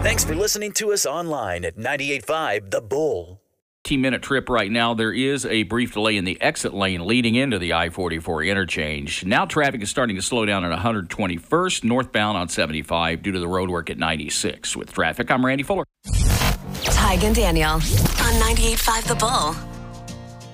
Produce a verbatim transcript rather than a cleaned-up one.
Thanks for listening to us online at ninety-eight point five The Bull. fifteen-minute trip right now. There is a brief delay in the exit lane leading into the I forty-four interchange. Now traffic is starting to slow down at one hundred twenty-first northbound on seventy-five due to the roadwork at ninety-six. With traffic, I'm Randy Fuller. Tig and Daniel on ninety-eight point five The Bull.